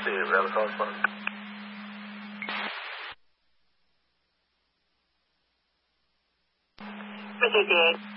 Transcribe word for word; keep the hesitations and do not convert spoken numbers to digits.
see you. We have a correspondent. Richard D eight.